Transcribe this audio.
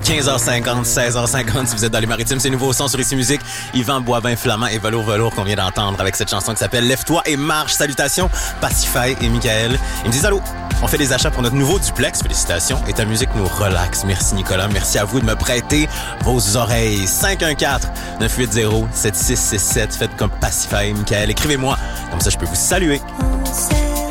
15h50, 16h50 si vous êtes dans les maritimes. C'est nouveau son sur Ici Musique. Yvan Boivin Flamand et Velours Velours qu'on vient d'entendre avec cette chanson qui s'appelle Lève-toi et marche. Salutations, Pacify et Michael. Ils me disent allô, on fait des achats pour notre nouveau duplex. Félicitations. Et ta musique nous relaxe. Merci Nicolas. Merci à vous de me prêter vos oreilles. 514-980-7667. Faites comme Pacify et Michael. Écrivez-moi. Comme ça, je peux vous saluer.